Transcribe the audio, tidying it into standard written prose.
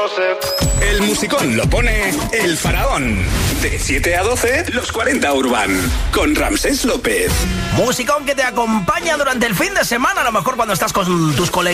El musicón lo pone El Faraón. De 7 a 12, los 40 Urban. Con Ramsés López. Musicón que te acompaña durante el fin de semana, a lo mejor cuando estás con tus colegas